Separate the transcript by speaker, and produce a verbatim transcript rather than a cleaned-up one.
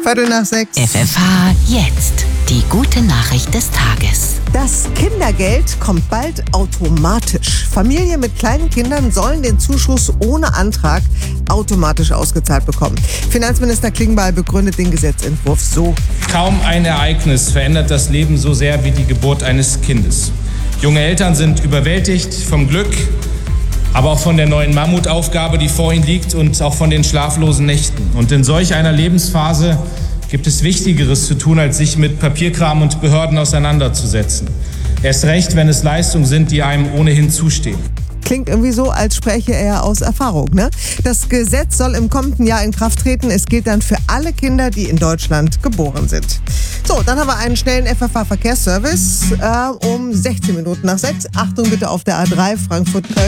Speaker 1: Viertel nach sechs.
Speaker 2: F F H jetzt. Die gute Nachricht des Tages.
Speaker 1: Das Kindergeld kommt bald automatisch. Familien mit kleinen Kindern sollen den Zuschuss ohne Antrag automatisch ausgezahlt bekommen. Finanzminister Klingbeil begründet den Gesetzentwurf so.
Speaker 3: Kaum ein Ereignis verändert das Leben so sehr wie die Geburt eines Kindes. Junge Eltern sind überwältigt vom Glück, aber auch von der neuen Mammutaufgabe, die vor ihnen liegt, und auch von den schlaflosen Nächten. Und in solch einer Lebensphase gibt es Wichtigeres zu tun, als sich mit Papierkram und Behörden auseinanderzusetzen. Erst recht, wenn es Leistungen sind, die einem ohnehin zustehen.
Speaker 1: Klingt irgendwie so, als spräche er aus Erfahrung, ne? Das Gesetz soll im kommenden Jahr in Kraft treten. Es gilt dann für alle Kinder, die in Deutschland geboren sind. So, dann haben wir einen schnellen F F H-Verkehrsservice äh, um sechzehn Minuten nach sechs. Achtung bitte auf der A drei Frankfurt-Köln.